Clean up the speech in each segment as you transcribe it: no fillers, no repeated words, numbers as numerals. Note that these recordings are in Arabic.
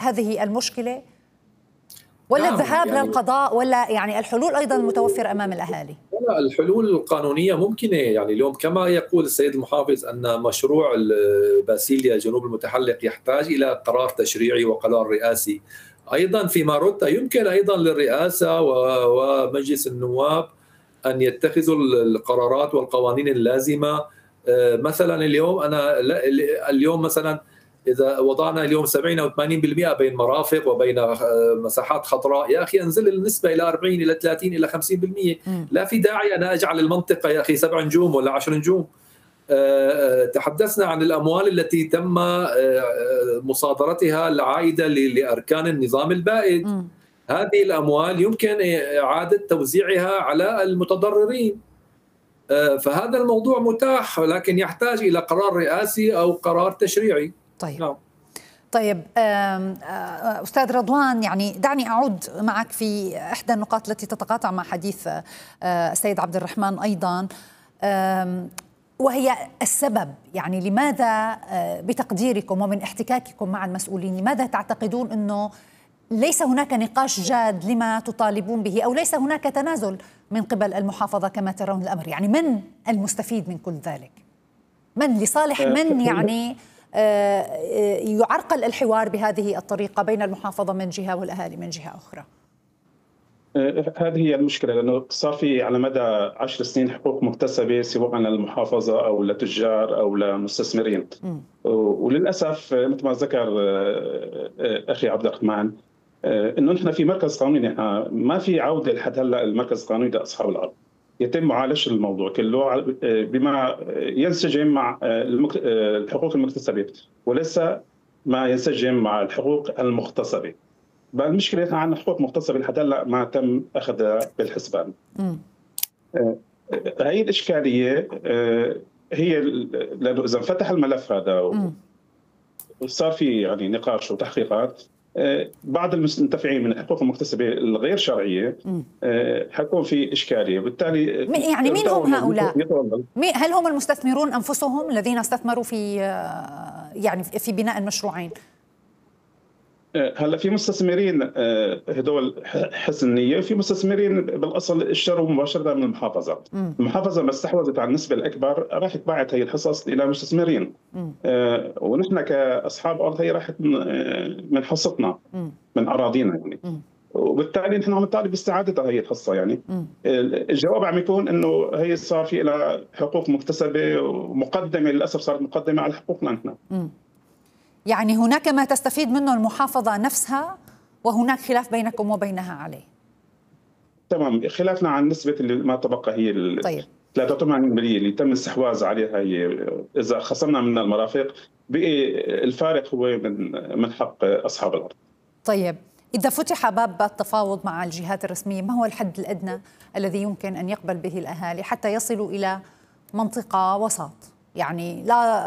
هذه المشكلة، ولا الذهاب للقضاء، ولا يعني الحلول أيضا المتوفرة أمام الأهالي؟ لا، الحلول القانونية ممكنة. يعني اليوم كما يقول السيد المحافظ أن مشروع باسيليا جنوب المتحلق يحتاج إلى قرار تشريعي وقرار رئاسي، أيضا في ماروتا يمكن أيضا للرئاسة ومجلس النواب أن يتخذوا القرارات والقوانين اللازمة. مثلا اليوم مثلا إذا وضعنا اليوم 70 أو 80% بين مرافق وبين مساحات خضراء، يا أخي أنزل النسبة إلى 40 إلى 30 إلى 50%. لا في داعي أنا أجعل المنطقة يا أخي 7 نجوم ولا 10 نجوم. تحدثنا عن الأموال التي تم مصادرتها العائدة لأركان النظام البائد. هذه الأموال يمكن إعادة توزيعها على المتضررين. فهذا الموضوع متاح، لكن يحتاج إلى قرار رئاسي أو قرار تشريعي. طيب أستاذ رضوان، يعني دعني أعود معك في إحدى النقاط التي تتقاطع مع حديث السيد عبد الرحمن أيضا، وهي السبب. يعني لماذا بتقديركم ومن احتكاككم مع المسؤولين، لماذا تعتقدون أنه ليس هناك نقاش جاد لما تطالبون به، أو ليس هناك تنازل من قبل المحافظة كما ترون الأمر؟ يعني من المستفيد من كل ذلك؟ من لصالح من يعني يعرقل الحوار بهذه الطريقة بين المحافظة من جهة والأهالي من جهة أخرى؟ هذه هي المشكلة، لأنه صار في على مدى 10 سنين حقوق مكتسبة سواء للمحافظة أو لتجار أو لمستثمرين. وللأسف مثل ما ذكر أخي عبد الرحمن إنه نحن في مركز قانوني، ما في عودة لحد هلا المركز القانوني لأصحاب الأرض. يتم معالجة الموضوع كله بما ينسجم مع الحقوق المكتسبة وليس ما ينسجم مع الحقوق المغتصبة. بقى المشكلة إحنا عندنا حقوق مغتصبة لحد هلا ما تم أخذها بالحسبان. هي الإشكالية هي لأنه إذا فتح الملف هذا وصار في يعني نقاش وتحقيقات، بعض المنتفعين من الحقوق المكتسبة الغير شرعية حيكون في إشكالية. بالتالي يعني مين هم هؤلاء؟ هل هم المستثمرون أنفسهم الذين استثمروا في يعني في بناء المشروعين؟ هلا في مستثمرين هدول حسن نية، وفي مستثمرين بالاصل اشتروا مباشره من المحافظه. المحافظه ما استحوذت على النسبه الاكبر راح تباعت هي الحصص الى مستثمرين، ونحن كاصحاب ارض هي راحت من حصتنا من اراضينا يعني. وبالتالي نحن عم نطالب باستعادتها هي الحصه. يعني الجواب عم يكون انه هي صار في لها حقوق مكتسبه ومقدمه، للاسف صارت مقدمه على حقوقنا نحن. يعني هناك ما تستفيد منه المحافظة نفسها، وهناك خلاف بينكم وبينها عليه. تمام، خلافنا عن نسبة اللي ما تبقى هي طيب 83% اللي تم الاستحواذ عليها. هي إذا خصمنا من المرافق بقي الفارق هو من حق أصحاب الأرض. طيب إذا فتح باب التفاوض مع الجهات الرسمية، ما هو الحد الأدنى الذي يمكن أن يقبل به الأهالي حتى يصلوا إلى منطقة وسط؟ يعني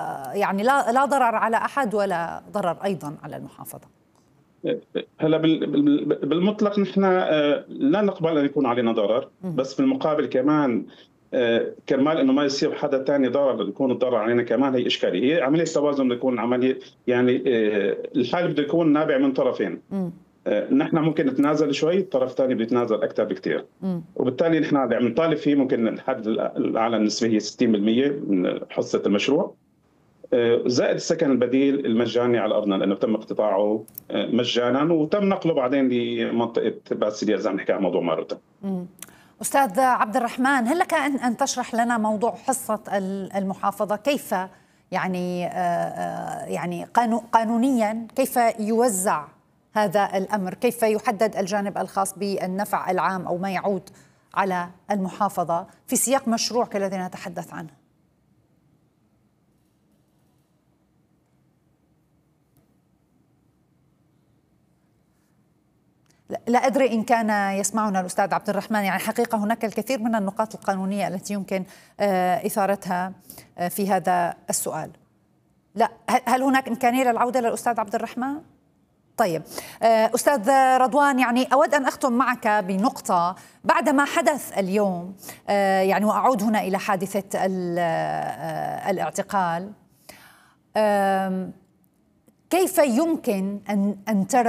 لا ضرر على أحد ولا ضرر أيضا على المحافظة. هلا بالمطلق نحن لا نقبل أن يكون علينا ضرر، بس في المقابل كمان كرمال انه ما يصير حدا ثاني ضرر يكون الضرر علينا كمان. هي اشكاليه، هي عمليه توازن بده يكون عمليه، يعني الحال بده يكون نابع من طرفين. نحن ممكن نتنازل شوي، الطرف الثاني بده يتنازل اكثر بكثير. وبالتالي نحن عم نطالب فيه ممكن الحد الاعلى النسبه هي 60% من حصه المشروع، زائد السكن البديل المجاني على ارضنا لانه تم اقتطاعه مجانا وتم نقله بعدين لمنطقه باسيليا اذا عم نحكي عن موضوع ماروتا. أستاذ عبد الرحمن، هل لك أن تشرح لنا موضوع حصة المحافظة؟ كيف يعني قانونيا كيف يوزع هذا الأمر؟ كيف يحدد الجانب الخاص بالنفع العام أو ما يعود على المحافظة في سياق مشروع كالذي نتحدث عنه؟ لا أدري إن كان يسمعنا الأستاذ عبد الرحمن. يعني حقيقة هناك الكثير من النقاط القانونية التي يمكن إثارتها في هذا السؤال. لا، هل هناك إمكانية للعودة للأستاذ عبد الرحمن؟ طيب أستاذ رضوان، يعني أود أن أختم معك بنقطة بعد ما حدث اليوم، يعني وأعود هنا إلى حادثة الاعتقال. كيف يمكن أن ترى